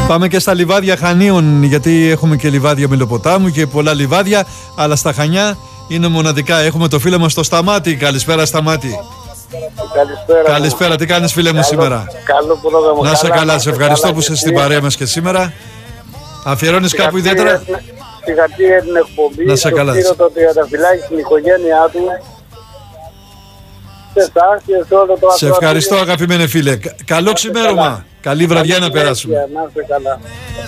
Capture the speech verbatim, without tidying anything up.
Πάμε και στα λιβάδια Χανίων, γιατί έχουμε και λιβάδια Μελοποτάμου και πολλά λιβάδια, αλλά στα Χανιά είναι μοναδικά. Έχουμε το φίλο μας το Σταμάτη. Καλησπέρα, Σταμάτη. Καλησπέρα. Καλησπέρα, τι κάνεις, φίλε μου, καλό, σήμερα? Καλό πρόγραμμα. Να σε καλά, σε ευχαριστώ που είσαι στην παρέα μας και σήμερα. Αφιερώνεις κάπου ιδιαίτερα? Συγχαρητήρια την εκπομπή. Να σε καλά. Το Σπύρο, το Τριανταφυλάκη, στην οικογένειά του. Σε εσάς και σε όλο το Σε ευχαριστώ, αγαπημένε φίλε. Καλό ξημέρωμα. Καλή βραδιά να περάσουμε. Να είστε καλά.